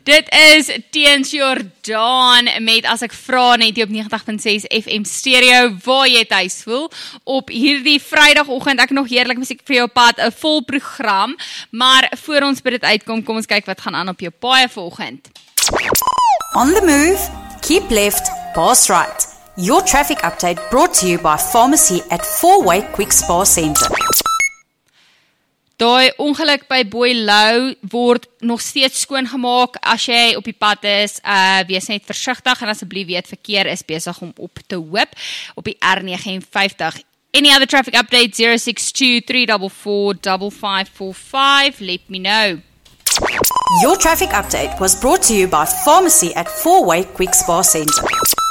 Dit is Teens Jordaan met As Ek Vra net op 90.6 FM stereo waar jy thuis voel. Op hierdie Vrydagoggend, ek nog heerlik musiek vir jou pad, 'n vol program, maar voor ons by dit uitkom, kom ons kyk wat gaan aan op jou paaie vanoggend. On the move, keep left, pass right. Your traffic update brought to you by Pharmacy at Four-Way Quick Spa Centre. Daai ongeluk by Boilou word nog steeds skoongemaak. As jy op die pad is, wees net versigtig en asseblief weet verkeer is besig om op te hoop op die R59. Any other traffic update 062-344-5545, let me know. Your traffic update was brought to you by Pharmacy at Four-Way Quick Spa Centre.